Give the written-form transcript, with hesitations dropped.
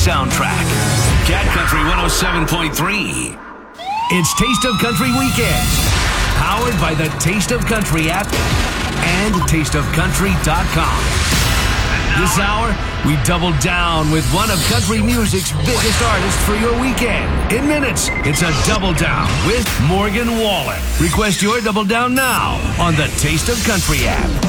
soundtrack. Cat Country 107.3. It's Taste of Country Weekends, powered by the Taste of Country app and tasteofcountry.com. This hour, we double down with one of country music's biggest artists for your weekend. In minutes, it's a double down with Morgan Wallen. Request your double down now on the Taste of Country app.